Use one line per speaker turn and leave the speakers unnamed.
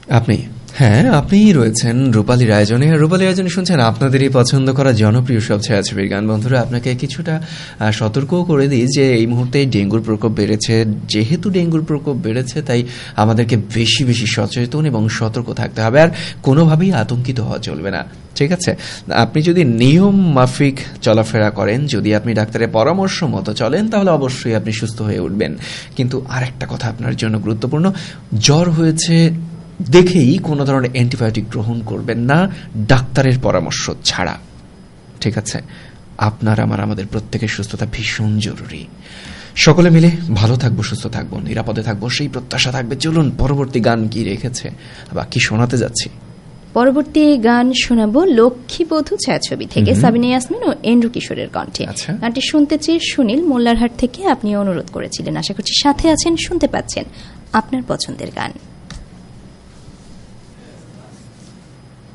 আপনিই রয়েছেন রূপালীর আয়োজনে। রূপালীর আয়োজনে শুনছেন আপনাদেরই পছন্দ করা জনপ্রিয় সব ছায়াছবির গান। বন্ধুরা, আপনাকে কিছুটা সতর্কও করে দিই যে এই মুহূর্তে ডেঙ্গুর প্রকোপ বেড়েছে। যেহেতু ডেঙ্গুর প্রকোপ বেড়েছে, তাই আমাদেরকে বেশি বেশি সচেতন এবং সতর্ক থাকতে হবে, আর কোনোভাবেই আতঙ্কিত হওয়া চলবে না। ঠিক আছে? আপনি যদি নিয়ম মাফিক চলাফেরা করেন, যদি আপনি ডাক্তারের পরামর্শ মতো চলেন, তাহলে অবশ্যই আপনি সুস্থ হয়ে উঠবেন। কিন্তু আরেকটা কথা আপনার জন্য গুরুত্বপূর্ণ, জ্বর হয়েছে দেখেই কোনো ধরনের অ্যান্টিবায়োটিক গ্রহণ করবেন না ডাক্তারের পরামর্শ ছাড়া। ঠিক আছে? আমাদের প্রত্যেকের সুস্থতা ভীষণ জরুরি। সকলে মিলে ভালো থাকবো, সুস্থ থাকবো, নিরাপদে থাকবো, সেই প্রত্যাশা থাকবে। চলুন পরবর্তী গান কি রেখেছে বা কি শোনাতে যাচ্ছি।
পরবর্তী গান শোনাবো লক্ষ্মীবধূ ছায়াছবি থেকে সাবিনা ইয়াসমিন ও এন্ড্রু কিশোরের কণ্ঠে। গানটি শুনতে চেয়ে সুনীল মোল্লারহাট থেকে আপনি অনুরোধ করেছিলেন। আশা করছি সাথে আছেন, শুনতে পাচ্ছেন আপনার পছন্দের গান।